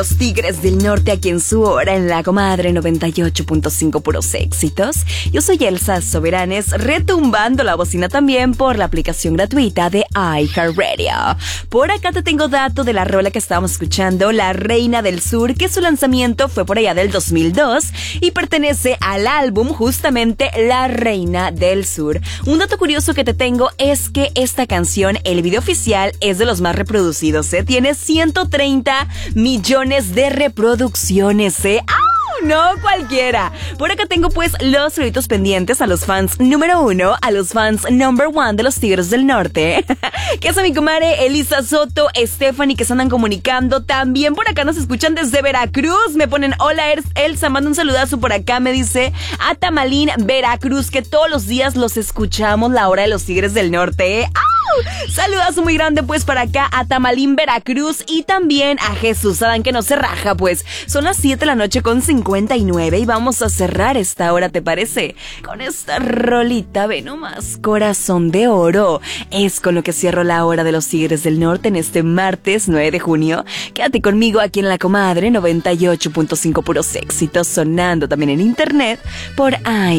Los Tigres del Norte aquí en su hora en La Comadre 98.5 puros éxitos. Yo soy Elsa Soberanes, retumbando la bocina también por la aplicación gratuita de iHeartRadio. Por acá te tengo dato de la rola que estábamos escuchando, La Reina del Sur, que su lanzamiento fue por allá del 2002 y pertenece al álbum justamente La Reina del Sur. Un dato curioso que te tengo es que esta canción, el video oficial, es de los más reproducidos, Tiene 130 millones de reproducciones, ¡Au! No cualquiera. Por acá tengo pues los saluditos pendientes a los fans número 1, a los fans number 1 de los Tigres del Norte. Que es a mi comadre Elisa Soto, Stephanie, que se andan comunicando. También por acá nos escuchan desde Veracruz. Me ponen, hola Elsa, manda un saludazo por acá. Me dice a Tamalín, Veracruz, que todos los días los escuchamos la hora de los Tigres del Norte. Saludazo muy grande pues para acá a Tamalín, Veracruz, y también a Jesús Adán, que no se raja pues. Son las 7 de la noche con 59 y vamos a cerrar esta hora, ¿te parece? Con esta rolita, ve nomás, Corazón de Oro. Es con lo que cierro la hora de los Tigres del Norte en este martes 9 de junio. Quédate conmigo aquí en La Comadre 98.5 puros éxitos, sonando también en internet por